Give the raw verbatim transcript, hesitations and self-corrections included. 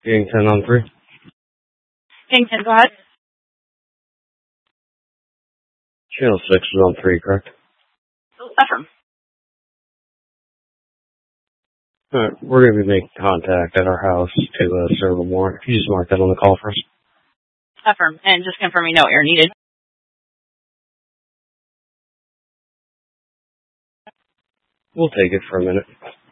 Gang ten on three. Gang ten, go ahead. Channel six is on three, correct? Affirm. Alright, we're going to be making contact at our house to uh, serve a warrant. Can you just mark that on the call for us? Affirm. And just confirming no air needed. We'll take it for a minute.